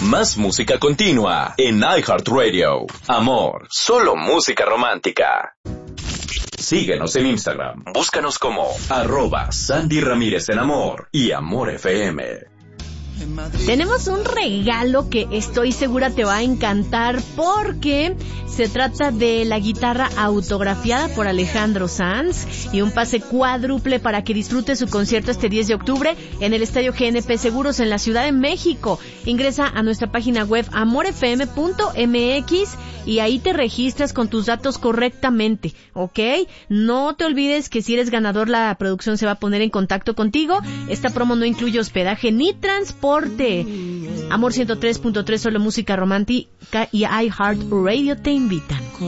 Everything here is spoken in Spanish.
Más música continua en iHeartRadio. Amor, solo música romántica. Síguenos en Instagram. Búscanos como @Sandy Ramírez en Amor y Amor FM. Tenemos un regalo que estoy segura te va a encantar porque se trata de la guitarra autografiada por Alejandro Sanz y un pase cuádruple para que disfrute su concierto este 10 de octubre en el Estadio GNP Seguros en la Ciudad de México. Ingresa a nuestra página web amorfm.mx y ahí te registras con tus datos correctamente, ¿ok? No te olvides que si eres ganador la producción se va a poner en contacto contigo. Esta promo no incluye hospedaje ni transporte. Amor 103.3, solo música romántica y iHeartRadio te invitan.